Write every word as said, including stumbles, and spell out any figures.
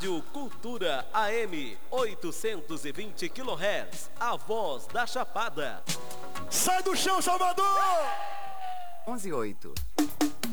Rádio Cultura A M oitocentos e vinte quilohertz, a voz da Chapada. Sai do chão, Salvador! onze e oito.